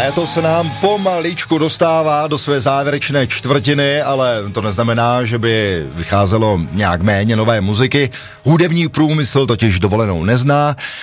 Léto se nám pomaličku dostává do své závěrečné čtvrtiny, ale to neznamená, že by vycházelo nějak méně nové muziky. Hudební průmysl totiž dovolenou nezná